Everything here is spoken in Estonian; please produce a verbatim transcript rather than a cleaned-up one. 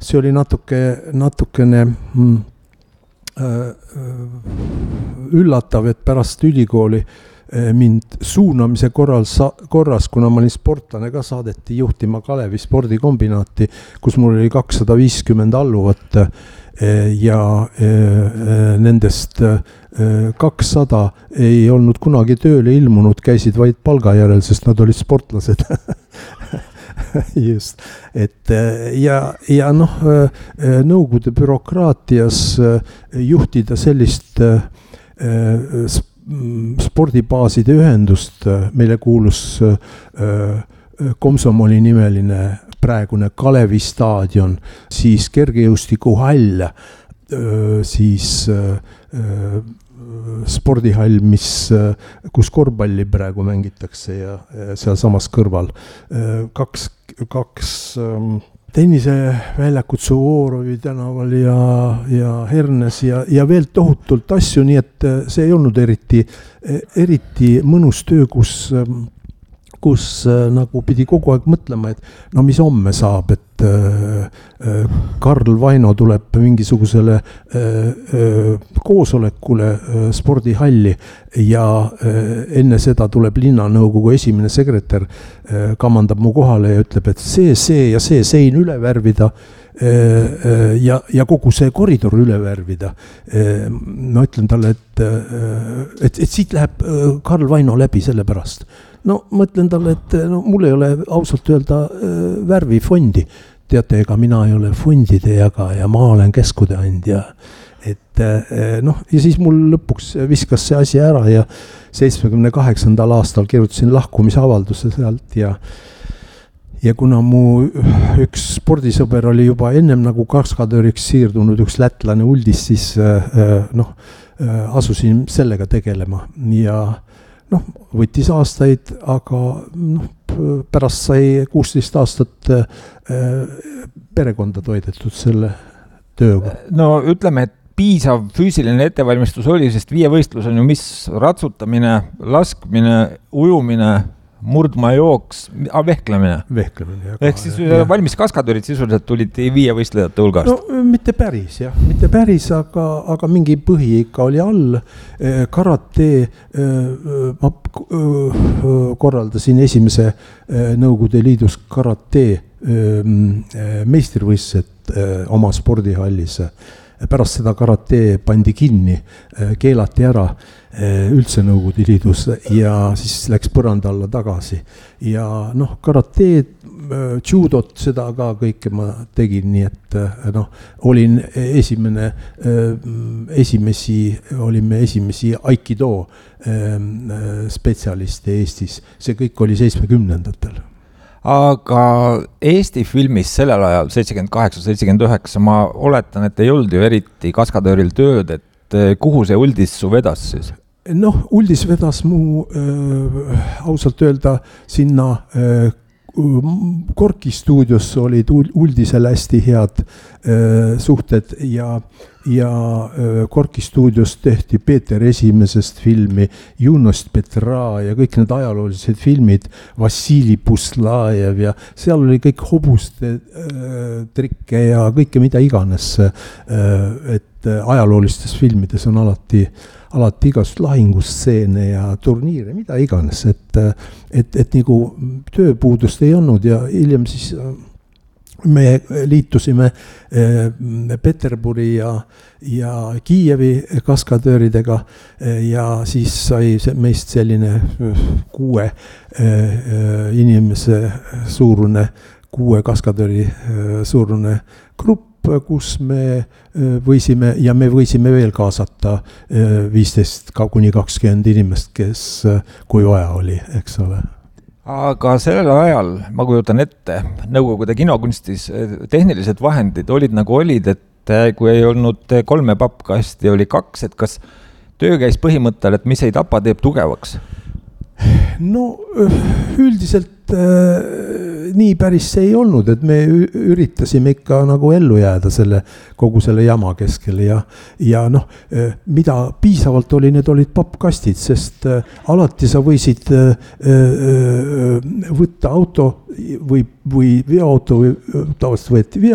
see oli natuke, natukene mm, üllatav, et pärast ülikooli mind suunamise korral, korras, kuna ma olin sportlane ka, saadeti juhtima Kalevi spordikombinaati, kus mul oli kakssada viiskümmend alluvat ja nendest kakssada ei olnud kunagi tööle ilmunud, käisid vaid palga järel, sest nad olid sportlased. Just, et ja, ja noh, Nõukogude bürokraatias juhtida sellist spordibaaside ühendust, meile kuulus Komsomoli nimeline praegune Kalevi staadion, siis kergejõustikuhall, siis spordihall, mis, kus korvpalli praegu mängitakse ja seal samas kõrval kaks, kaks tenniseväljakut Suvorovi tänaval ja, ja Hernes ja, ja veel tohutult asju, nii et see ei olnud eriti, eriti mõnus töö, kus kus äh, nagu pidi kogu aeg mõtlema, et no mis homme saab, et äh, Karl Vaino tuleb mingisugusele äh, äh, koosolekule äh, spordihalli ja äh, enne seda tuleb linnanõukogu esimene sekretär, äh, kamandab mu kohale ja ütleb, et see, see ja see sein üle värvida äh, ja, ja kogu see koridor üle värvida. Äh, ma ütlen talle, et, äh, et, et siit läheb äh, Karl Vaino läbi selle pärast. No ma ütlen talle, et no, mul ei ole ausalt öelda äh, värvifondi. Teate, ega mina ei ole fondide jaga ja ma olen keskude andja. Et äh, noh, ja siis mul lõpuks viskas see asi ära ja seitsmekümne kaheksandal aastal kirjutasin lahkumisavalduse sealt ja ja kuna mu üks spordisõber oli juba ennem nagu kaskadööriks siirdunud üks lätlane Uldis, siis äh, noh, äh, asusin sellega tegelema ja noh, võttis aastaid, aga noh, pärast sai kuusteist aastat äh, perekonda toidetud selle tööga. No ütleme, et piisav füüsiline ettevalmistus oli, sest viievõistlus on ju mis ratsutamine, laskmine, ujumine, murdmajooks, vehklemine. Vehklemine. Ehk siis ja, valmis kaskadöörid sisuliselt tulid viievõistlejate hulgast. No mitte päris, jah. Mitte päris, aga, aga mingi põhi ikka oli all. Karate, ma korraldasin esimese Nõukogude Liidus karate meistrivõistlused oma spordihallis. Pärast seda karate pandi kinni, keelati ära üldse Nõukogude Liidus ja siis läks põranda alla tagasi. Ja noh, karate, judot, seda ka kõike ma tegin, nii et noh, olin esimene, esimesi, olime esimesi aikido spetsialiste Eestis. See kõik oli seitsmekümnendatel. Aga Eesti filmis sellel ajal, seitsekümmend kaheksa seitsekümmend üheksa, ma oletan, et ei olnud ju eriti kaskadööril tööd, et kuhu see Uldis su vedas siis? Noh, Uldis vedas mu äh, ausalt öelda sinna äh, Korki stuudios olid Uldisel hästi head äh, suhted ja, ja äh, Korki stuudios tehti Peeter esimesest filmi, Junost Petra ja kõik need ajaloolised filmid, Vassili Puslajev ja seal oli kõik hobuste äh, trikke ja kõike mida iganes, äh, et äh, ajaloolistes filmides on alati alati igast lahingustseene ja turniire, mida iganes, et, et, et nagu tööpuudust ei olnud ja hiljem siis me liitusime Peterburi ja, ja Kiievi kaskadööridega ja siis sai meist selline kuue inimese suurune, kuue kaskadööri suurune grupp, kus me võisime ja me võisime veel kaasata viisteist kuni kakskümmend inimest, kes kui vaja oli, eks ole. Aga sellel ajal, ma kujutan ette, Nõukogude kinokunstis tehnilised vahendid olid nagu olid, et kui ei olnud kolme pappkasti, oli kaks, et kas töö käis põhimõttel, et mis ei tapa, teeb tugevaks? No üldiselt äh, nii päris see ei olnud, et me üritasime ikka nagu ellu jääda selle, kogu selle jama keskele ja, ja noh, mida piisavalt oli, need olid pappkastid, sest äh, alati sa võisid äh, äh, võtta auto või, või veoauto või tavaliselt võeti